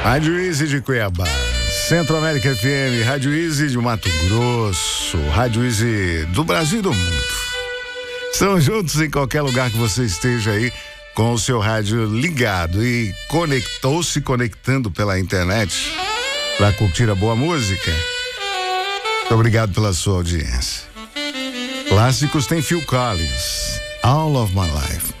Rádio Easy de Cuiabá, Centro América FM, Rádio Easy de Mato Grosso, Rádio Easy do Brasil e do mundo. Estamos juntos em qualquer lugar que você esteja aí com o seu rádio ligado e se conectando pela internet para curtir a boa música. Muito obrigado pela sua audiência. Clássicos tem Phil Collins, All of My Life.